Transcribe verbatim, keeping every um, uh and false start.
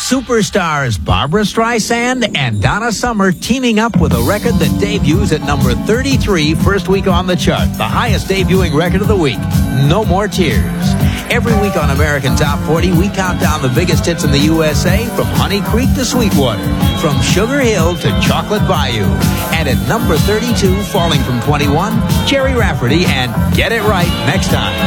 Superstars Barbra Streisand and Donna Summer teaming up with a record that debuts at number thirty-three first week on the chart, the highest debuting record of the week, No More Tears. Every week on American Top forty, we count down the biggest hits in the U S A, from Honey Creek to Sweetwater, from Sugar Hill to Chocolate Bayou. And at number thirty-two, falling from twenty-one, Jerry Rafferty and Get It Right next time.